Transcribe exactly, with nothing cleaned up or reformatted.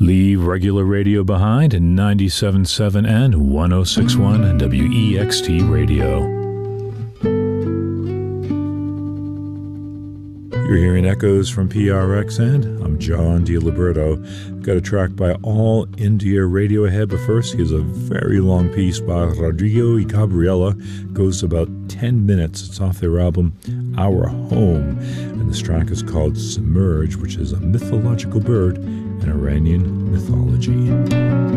Leave regular radio behind in ninety-seven point seven and one oh six point one W E X T Radio. You're hearing echoes from P R X, and I'm John DiLiberto. Got a track by All India Radio ahead, but first, here's a very long piece by Rodrigo y Gabriela. Goes about ten minutes. It's off their album Our Home, and this track is called Submerge, which is a mythological bird in Iranian mythology.